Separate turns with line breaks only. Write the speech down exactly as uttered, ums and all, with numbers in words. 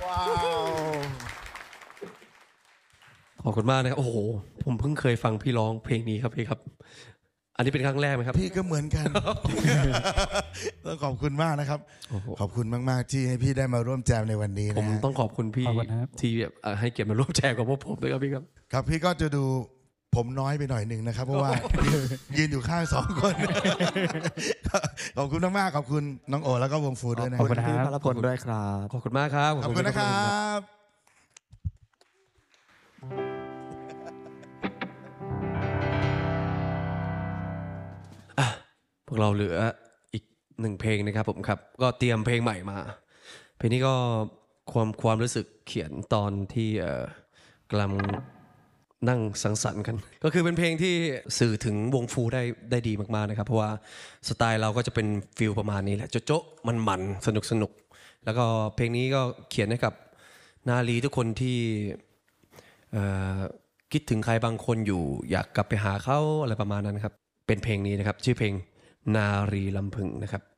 ว้าว
ขอบคุณมากนะครับโอ้โหผมเพิ่งเคยฟังพี่ร้องเพลงนี้ครับพี่ครับอันนี้เป็นครั้งแรกไหมครับ
พี่ก็เหมือนกันต้องขอบคุณมากนะครับขอบคุณมากๆที่ให้พี่ได้มาร่วมแจมในวันนี้นะ
ผมต้องขอบคุณพี่ที่แบบให้เกียรติมาร่วมแจมกับพวกผมด้วยครับพี่ครับ
ครับพี่ก็จะดูผมน้อยไปหน่อยหนึ่งนะครับเพราะว่ายืนอยู่ข้างสองคนขอบคุณมากๆขอบคุณน้องโอแล้วก็วงฟูด้วยนะ
ขอบคุณพี่พลพลด้วยครับ
ขอบคุณมากครับ
ขอบคุณนะครับ
พวกเราเหลืออีกหนึ่งเพลงนะครับผมครับก็เตรียมเพลงใหม่มาเพลงนี้ก็ความความรู้สึกเขียนตอนที่เอ่อกำลังนั่งสังสรรค์กันก็คือเป็นเพลงที่สื่อถึงวงฟูได้ได้ดีมากๆนะครับเพราะว่าสไตล์เราก็จะเป็นฟิลประมาณนี้แหละโจ๊ะๆมันๆสนุกสนุกแล้วก็เพลงนี้ก็เขียนให้กับนาลีทุกคนที่เอ่อคิดถึงใครบางคนอยู่อยากกลับไปหาเขาอะไรประมาณนั้นครับเป็นเพลงนี้นะครับชื่อเพลงนารีลำพึงนะครับ